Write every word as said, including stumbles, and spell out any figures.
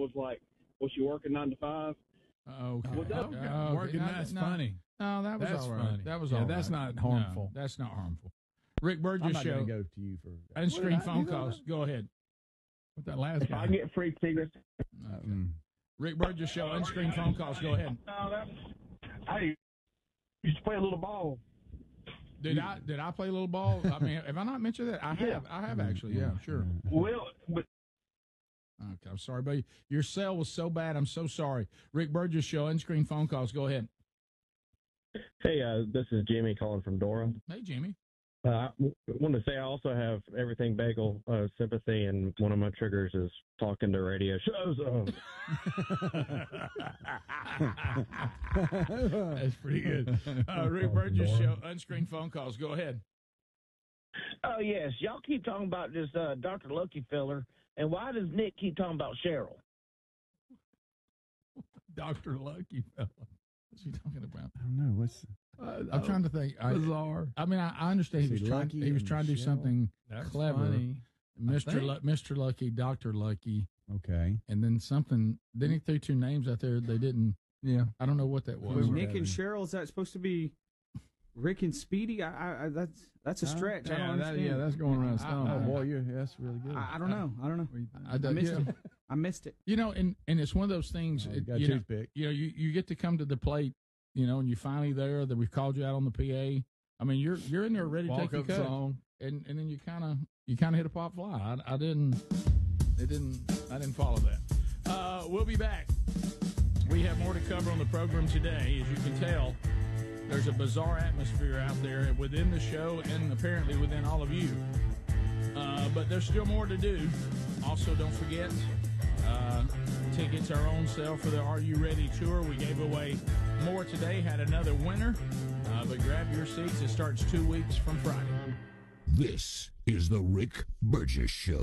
was like, was she working nine to five? Oh, okay. Was that- okay. Oh, Working, no, that's no, funny. No, that was That's all right. funny. That was Yeah, all that's right. not harmful. No, that's not harmful. Rick Burgess I'm not Show. going to go to you for Unscreened What did I phone do calls. that? Go ahead. With that last If guy. I get free cigarettes. Okay. Mm. Rick Burgess Show. Unscreened phone calls. Go ahead. No, that's, I used to play a little ball. Did I did I play a little ball? I mean, have I not mentioned that? I have. Yeah. I have actually. Yeah, sure. Well, but Okay, I'm sorry, but your cell was so bad. I'm so sorry. Rick Burgess Show. Unscreened phone calls. Go ahead. Hey, uh, this is Jimmy calling from Dora. Hey, Jimmy. Uh, I w- wanted to say I also have Everything Bagel uh, sympathy, and one of my triggers is talking to radio shows. Um, That's pretty good. Uh, Rick Burgess Show. Unscreened phone calls. Go ahead. Oh, yes. Y'all keep talking about this uh, Doctor Lucky filler, and why does Nick keep talking about Cheryl? Doctor Lucky fella. What's he talking about? I don't know. What's Uh, I'm trying to think. I, bizarre? I mean, I, I understand he Is was he trying. lucky He was and trying to do Michelle? something That's clever. funny. Mister think. Lu- Mister Lucky, Doctor Lucky, Okay. and then something. Then he threw two names out there. They didn't. Yeah. I don't know what that was. Was Nick that and in? Cheryl, is that supposed to be Rick and Speedy? I, I, I that's that's a stretch. I don't Yeah, that, understand. yeah, that's going around. I- Oh, I- boy, you that's really good. I, I don't know. I don't know. I, I don't- missed yeah. it. I missed it. You know, and and it's one of those things. Oh, it- you got a you, know, toothpick. you know, you you get to come to the plate. You know, and you're finally there. That we've called you out on the P A. I mean, you're you're in there ready to Walk take your up cut, song. and and then you kind of you kind of hit a pop fly. I, I didn't. It didn't. I didn't follow that. Uh, we'll be back. We have more to cover on the program today. As you can tell, there's a bizarre atmosphere out there within the show and apparently within all of you. Uh, but there's still more to do. Also, don't forget, uh, tickets are on sale for the Are You Ready tour. We gave away more today, had another winner. Uh, but grab your seats. It starts two weeks from Friday. This is the Rick Burgess Show.